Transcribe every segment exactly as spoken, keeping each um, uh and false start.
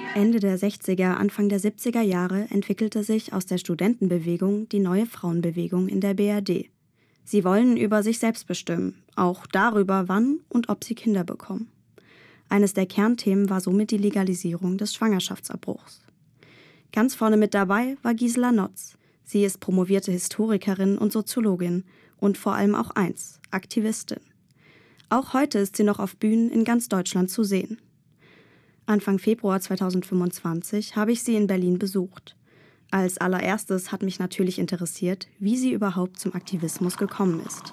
Ende der sechziger, Anfang der siebziger Jahre entwickelte sich aus der Studentenbewegung die neue Frauenbewegung in der B R D. Sie wollen über sich selbst bestimmen, auch darüber, wann und ob sie Kinder bekommen. Eines der Kernthemen war somit die Legalisierung des Schwangerschaftsabbruchs. Ganz vorne mit dabei war Gisela Notz. Sie ist promovierte Historikerin und Soziologin und vor allem auch eins, Aktivistin. Auch heute ist sie noch auf Bühnen in ganz Deutschland zu sehen. Anfang Februar zweitausendfünfundzwanzig habe ich sie in Berlin besucht. Als allererstes hat mich natürlich interessiert, wie sie überhaupt zum Aktivismus gekommen ist.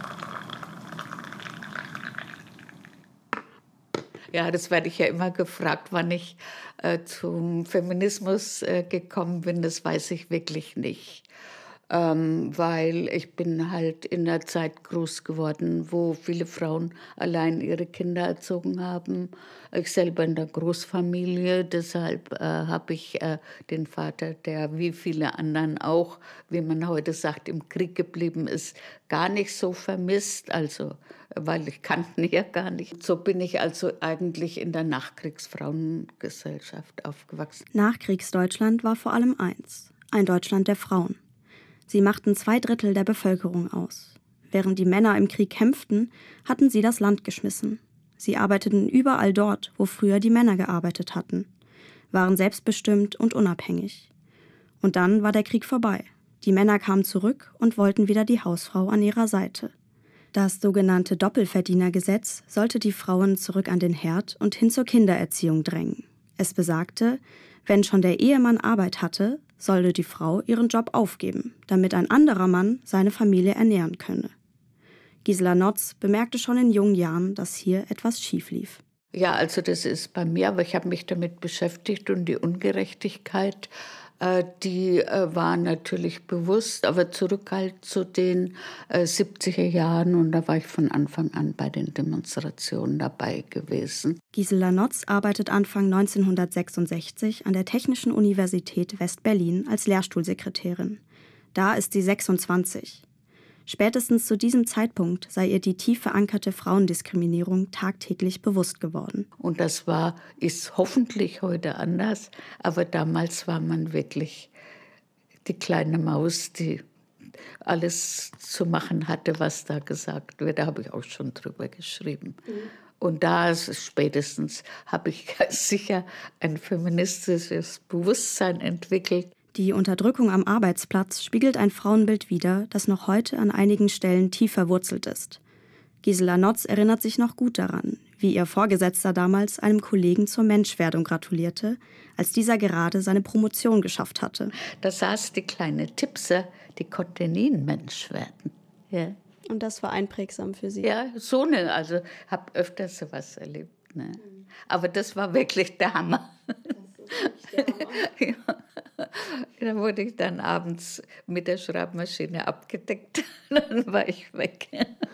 Ja, das werde ich ja immer gefragt, wann ich äh, zum Feminismus äh, gekommen bin. Das weiß ich wirklich nicht. Ähm, weil ich bin halt in einer Zeit groß geworden, wo viele Frauen allein ihre Kinder erzogen haben. Ich selber in der Großfamilie, deshalb äh, habe ich äh, den Vater, der wie viele anderen auch, wie man heute sagt, im Krieg geblieben ist, gar nicht so vermisst, also weil ich kannte ihn ja gar nicht. So bin ich also eigentlich in der Nachkriegsfrauengesellschaft aufgewachsen. Nachkriegsdeutschland war vor allem eins, ein Deutschland der Frauen. Sie machten zwei Drittel der Bevölkerung aus. Während die Männer im Krieg kämpften, hatten sie das Land geschmissen. Sie arbeiteten überall dort, wo früher die Männer gearbeitet hatten, waren selbstbestimmt und unabhängig. Und dann war der Krieg vorbei. Die Männer kamen zurück und wollten wieder die Hausfrau an ihrer Seite. Das sogenannte Doppelverdienergesetz sollte die Frauen zurück an den Herd und hin zur Kindererziehung drängen. Es besagte, wenn schon der Ehemann Arbeit hatte, sollte die Frau ihren Job aufgeben, damit ein anderer Mann seine Familie ernähren könne. Gisela Notz bemerkte schon in jungen Jahren, dass hier etwas schief lief. Ja, also das ist bei mir, aber ich habe mich damit beschäftigt und die Ungerechtigkeit, äh, die äh, war natürlich bewusst, aber zurück halt zu den äh, siebziger Jahren und da war ich von Anfang an bei den Demonstrationen dabei gewesen. Gisela Notz arbeitet Anfang neunzehnhundertsechsundsechzig an der Technischen Universität West-Berlin als Lehrstuhlsekretärin. Da ist sie sechsundzwanzig. Spätestens zu diesem Zeitpunkt sei ihr die tief verankerte Frauendiskriminierung tagtäglich bewusst geworden. Und das war, ist hoffentlich heute anders, aber damals war man wirklich die kleine Maus, die alles zu machen hatte, was da gesagt wird. Da habe ich auch schon drüber geschrieben. Mhm. Und da spätestens habe ich sicher ein feministisches Bewusstsein entwickelt. Die Unterdrückung am Arbeitsplatz spiegelt ein Frauenbild wider, das noch heute an einigen Stellen tief verwurzelt ist. Gisela Notz erinnert sich noch gut daran, wie ihr Vorgesetzter damals einem Kollegen zur Menschwerdung gratulierte, als dieser gerade seine Promotion geschafft hatte. Da saß die kleine Tipse, die konnte nie ein Mensch werden. Ja. Und das war einprägsam für Sie? Ja, so eine, also habe öfters sowas erlebt. Ne? Mhm. Aber das war wirklich der Hammer. Das ist wirklich der Hammer. Ja. Da wurde ich dann abends mit der Schreibmaschine abgedeckt. Dann war ich weg.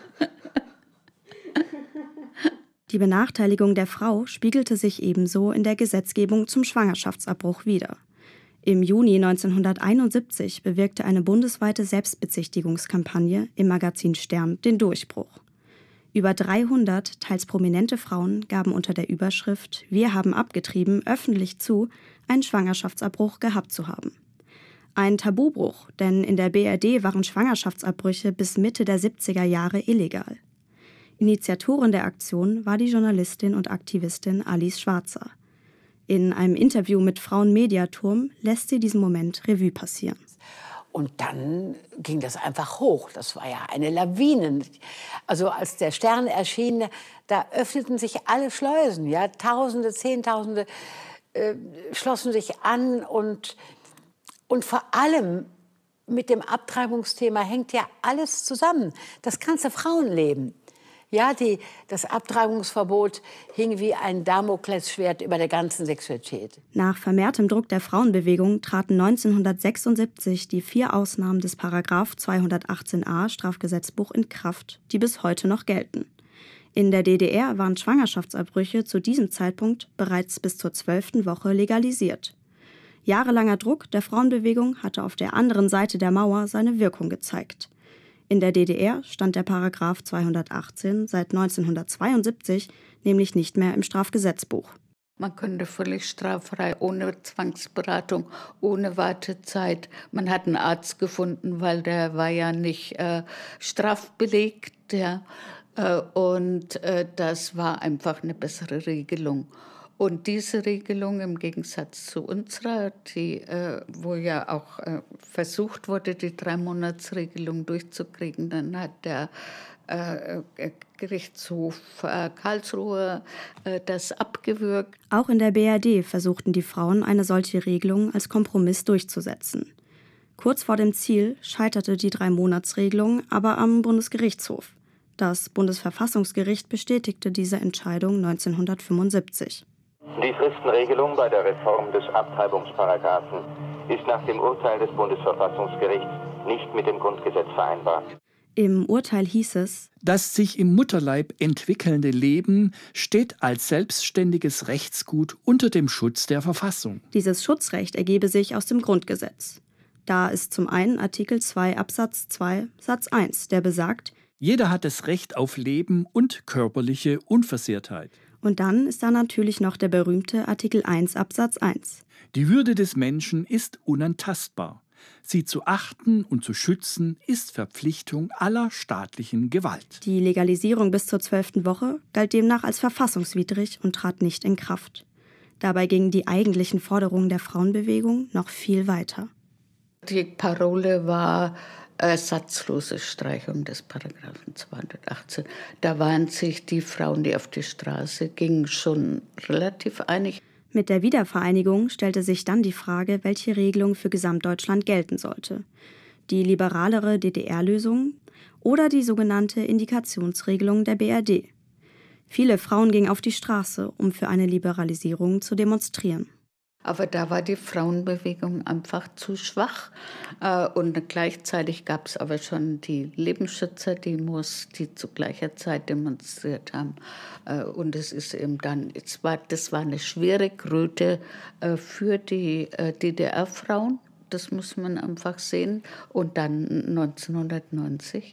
Die Benachteiligung der Frau spiegelte sich ebenso in der Gesetzgebung zum Schwangerschaftsabbruch wider. Im Juni neunzehnhunderteinundsiebzig bewirkte eine bundesweite Selbstbezichtigungskampagne im Magazin Stern den Durchbruch. Über dreihundert teils prominente Frauen gaben unter der Überschrift »Wir haben abgetrieben« öffentlich zu, einen Schwangerschaftsabbruch gehabt zu haben. Ein Tabubruch, denn in der B R D waren Schwangerschaftsabbrüche bis Mitte der siebziger Jahre illegal. Initiatorin der Aktion war die Journalistin und Aktivistin Alice Schwarzer. In einem Interview mit Frauenmediaturm lässt sie diesen Moment Revue passieren. Und dann ging das einfach hoch. Das war ja eine Lawine. Also als der Stern erschien, da öffneten sich alle Schleusen. Ja? Tausende, Zehntausende äh, schlossen sich an. Und, und vor allem mit dem Abtreibungsthema hängt ja alles zusammen. Das ganze Frauenleben. Ja, die, das Abtreibungsverbot hing wie ein Damoklesschwert über der ganzen Sexualität. Nach vermehrtem Druck der Frauenbewegung traten neunzehnhundertsechsundsiebzig die vier Ausnahmen des Paragraph zweihundertachtzehn a Strafgesetzbuch in Kraft, die bis heute noch gelten. In der D D R waren Schwangerschaftsabbrüche zu diesem Zeitpunkt bereits bis zur zwölften Woche legalisiert. Jahrelanger Druck der Frauenbewegung hatte auf der anderen Seite der Mauer seine Wirkung gezeigt. In der D D R stand der Paragraph zweihundertachtzehn seit neunzehnhundertzweiundsiebzig nämlich nicht mehr im Strafgesetzbuch. Man konnte völlig straffrei, ohne Zwangsberatung, ohne Wartezeit. Man hat einen Arzt gefunden, weil der war ja nicht äh, strafbelegt. Ja. Äh, und äh, das war einfach eine bessere Regelung. Und diese Regelung im Gegensatz zu unserer, die, äh, wo ja auch äh, versucht wurde, die Drei-Monats-Regelung durchzukriegen, dann hat der äh, Gerichtshof äh, Karlsruhe äh, das abgewürgt. Auch in der B R D versuchten die Frauen, eine solche Regelung als Kompromiss durchzusetzen. Kurz vor dem Ziel scheiterte die Drei-Monats-Regelung aber am Bundesgerichtshof. Das Bundesverfassungsgericht bestätigte diese Entscheidung neunzehnhundertfünfundsiebzig. Die Fristenregelung bei der Reform des Abtreibungsparagraphen ist nach dem Urteil des Bundesverfassungsgerichts nicht mit dem Grundgesetz vereinbar. Im Urteil hieß es: Das sich im Mutterleib entwickelnde Leben steht als selbstständiges Rechtsgut unter dem Schutz der Verfassung. Dieses Schutzrecht ergebe sich aus dem Grundgesetz. Da ist zum einen Artikel zwei Absatz zwei Satz eins, der besagt: Jeder hat das Recht auf Leben und körperliche Unversehrtheit. Und dann ist da natürlich noch der berühmte Artikel eins Absatz eins. Die Würde des Menschen ist unantastbar. Sie zu achten und zu schützen ist Verpflichtung aller staatlichen Gewalt. Die Legalisierung bis zur zwölften Woche galt demnach als verfassungswidrig und trat nicht in Kraft. Dabei gingen die eigentlichen Forderungen der Frauenbewegung noch viel weiter. Die Parole war ersatzlose Streichung des Paragraphen zweihundertachtzehn. Da waren sich die Frauen, die auf die Straße gingen, schon relativ einig. Mit der Wiedervereinigung stellte sich dann die Frage, welche Regelung für Gesamtdeutschland gelten sollte. Die liberalere D D R-Lösung oder die sogenannte Indikationsregelung der B R D. Viele Frauen gingen auf die Straße, um für eine Liberalisierung zu demonstrieren. Aber da war die Frauenbewegung einfach zu schwach. Und gleichzeitig gab es aber schon die Lebensschützer-Demos, die zu gleicher Zeit demonstriert haben. Und es ist eben dann, es war, das war eine schwere Kröte für die D D R-Frauen. Das muss man einfach sehen. Und dann neunzehnhundertneunzig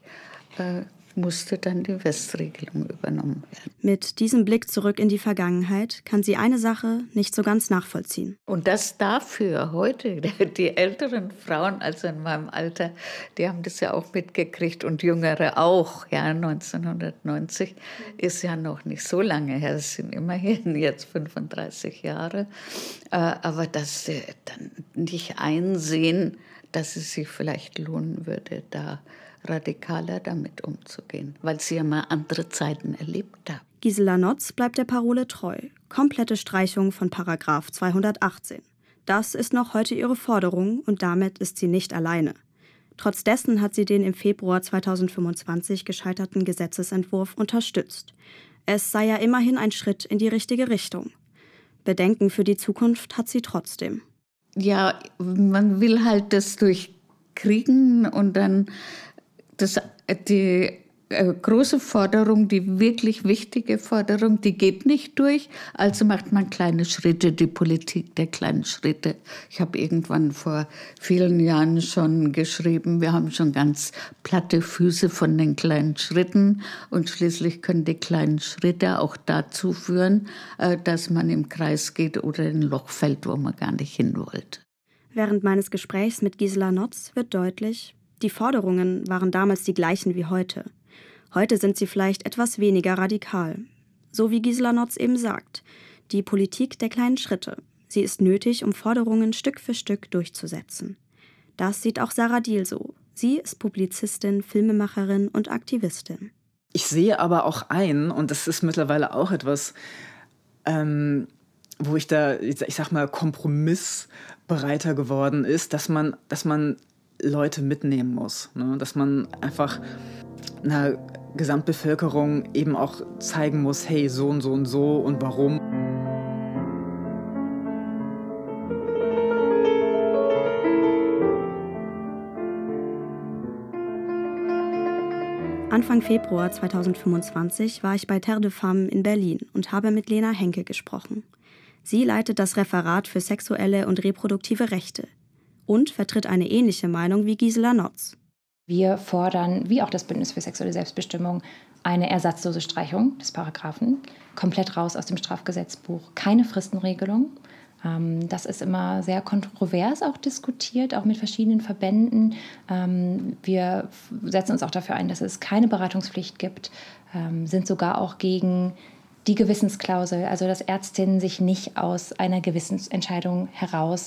musste dann die Westregelung übernommen werden. Mit diesem Blick zurück in die Vergangenheit kann sie eine Sache nicht so ganz nachvollziehen. Und das dafür heute, die älteren Frauen, also in meinem Alter, die haben das ja auch mitgekriegt und Jüngere auch. Ja, neunzehnhundertneunzig ist ja noch nicht so lange her, es sind immerhin jetzt fünfunddreißig Jahre. Aber dass sie dann nicht einsehen, dass es sich vielleicht lohnen würde, da radikaler damit umzugehen, weil sie ja mal andere Zeiten erlebt haben. Gisela Notz bleibt der Parole treu. Komplette Streichung von Paragraph zweihundertachtzehn. Das ist noch heute ihre Forderung und damit ist sie nicht alleine. Trotz dessen hat sie den im Februar zweitausendfünfundzwanzig gescheiterten Gesetzesentwurf unterstützt. Es sei ja immerhin ein Schritt in die richtige Richtung. Bedenken für die Zukunft hat sie trotzdem. Ja, man will halt das durchkriegen und dann Das, die äh, große Forderung, die wirklich wichtige Forderung, die geht nicht durch. Also macht man kleine Schritte, die Politik der kleinen Schritte. Ich habe irgendwann vor vielen Jahren schon geschrieben, wir haben schon ganz platte Füße von den kleinen Schritten. Und schließlich können die kleinen Schritte auch dazu führen, äh, dass man im Kreis geht oder in ein Loch fällt, wo man gar nicht hin wollte. Während meines Gesprächs mit Gisela Notz wird deutlich, die Forderungen waren damals die gleichen wie heute. Heute sind sie vielleicht etwas weniger radikal. So wie Gisela Notz eben sagt, die Politik der kleinen Schritte. Sie ist nötig, um Forderungen Stück für Stück durchzusetzen. Das sieht auch Sarah Diehl so. Sie ist Publizistin, Filmemacherin und Aktivistin. Ich sehe aber auch ein, und das ist mittlerweile auch etwas, ähm, wo ich da, ich sag mal, kompromissbereiter geworden ist, dass man, dass man Leute mitnehmen muss. Ne? Dass man einfach einer Gesamtbevölkerung eben auch zeigen muss, hey, so und so und so und warum. Anfang Februar zweitausendfünfundzwanzig war ich bei Terre de Femme in Berlin und habe mit Lena Henke gesprochen. Sie leitet das Referat für sexuelle und reproduktive Rechte und vertritt eine ähnliche Meinung wie Gisela Notz. Wir fordern, wie auch das Bündnis für sexuelle Selbstbestimmung, eine ersatzlose Streichung des Paragraphen, komplett raus aus dem Strafgesetzbuch, keine Fristenregelung. Ähm, das ist immer sehr kontrovers auch diskutiert, auch mit verschiedenen Verbänden. Ähm, wir setzen uns auch dafür ein, dass es keine Beratungspflicht gibt, ähm, sind sogar auch gegen die Gewissensklausel, also dass Ärztinnen sich nicht aus einer Gewissensentscheidung heraus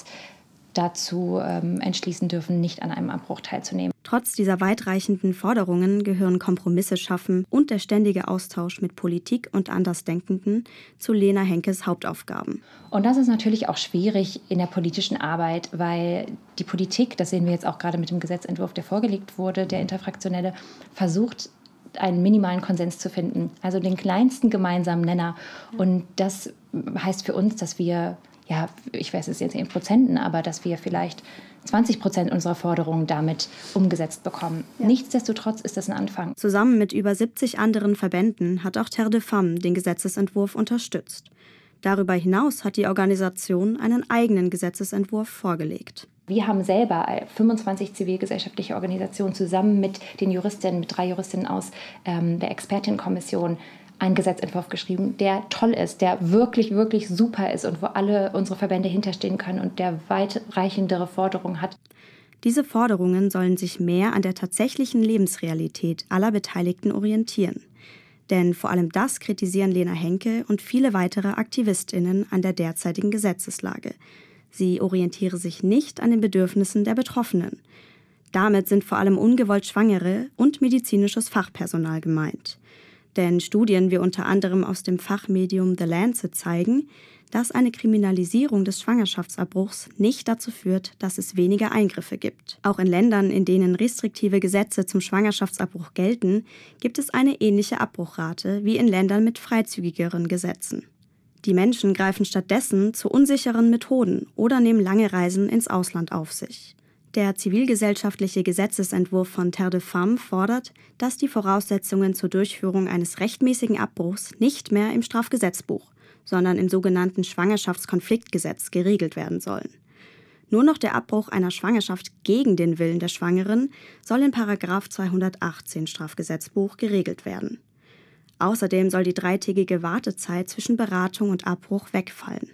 dazu ähm, entschließen dürfen, nicht an einem Abbruch teilzunehmen. Trotz dieser weitreichenden Forderungen gehören Kompromisse schaffen und der ständige Austausch mit Politik und Andersdenkenden zu Lena Henkes Hauptaufgaben. Und das ist natürlich auch schwierig in der politischen Arbeit, weil die Politik, das sehen wir jetzt auch gerade mit dem Gesetzentwurf, der vorgelegt wurde, der interfraktionelle, versucht, einen minimalen Konsens zu finden, also den kleinsten gemeinsamen Nenner. Und das heißt für uns, dass wir, ja, ich weiß es jetzt in Prozenten, aber dass wir vielleicht zwanzig Prozent unserer Forderungen damit umgesetzt bekommen. Ja. Nichtsdestotrotz ist das ein Anfang. Zusammen mit über siebzig anderen Verbänden hat auch Terre de Femmes den Gesetzesentwurf unterstützt. Darüber hinaus hat die Organisation einen eigenen Gesetzesentwurf vorgelegt. Wir haben selber fünfundzwanzig zivilgesellschaftliche Organisationen zusammen mit den Juristinnen, mit drei Juristinnen aus ähm, der Expertinnenkommission einen Gesetzentwurf geschrieben, der toll ist, der wirklich, wirklich super ist und wo alle unsere Verbände hinterstehen können und der weitreichendere Forderungen hat. Diese Forderungen sollen sich mehr an der tatsächlichen Lebensrealität aller Beteiligten orientieren. Denn vor allem das kritisieren Lena Henke und viele weitere AktivistInnen an der derzeitigen Gesetzeslage. Sie orientiere sich nicht an den Bedürfnissen der Betroffenen. Damit sind vor allem ungewollt Schwangere und medizinisches Fachpersonal gemeint. Denn Studien wie unter anderem aus dem Fachmedium The Lancet zeigen, dass eine Kriminalisierung des Schwangerschaftsabbruchs nicht dazu führt, dass es weniger Eingriffe gibt. Auch in Ländern, in denen restriktive Gesetze zum Schwangerschaftsabbruch gelten, gibt es eine ähnliche Abbruchrate wie in Ländern mit freizügigeren Gesetzen. Die Menschen greifen stattdessen zu unsicheren Methoden oder nehmen lange Reisen ins Ausland auf sich. Der zivilgesellschaftliche Gesetzesentwurf von Terre de Femmes fordert, dass die Voraussetzungen zur Durchführung eines rechtmäßigen Abbruchs nicht mehr im Strafgesetzbuch, sondern im sogenannten Schwangerschaftskonfliktgesetz geregelt werden sollen. Nur noch der Abbruch einer Schwangerschaft gegen den Willen der Schwangeren soll in Paragraph zweihundertachtzehn Strafgesetzbuch geregelt werden. Außerdem soll die dreitägige Wartezeit zwischen Beratung und Abbruch wegfallen.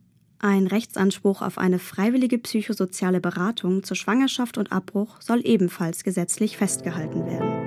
Ein Rechtsanspruch auf eine freiwillige psychosoziale Beratung zur Schwangerschaft und Abbruch soll ebenfalls gesetzlich festgehalten werden.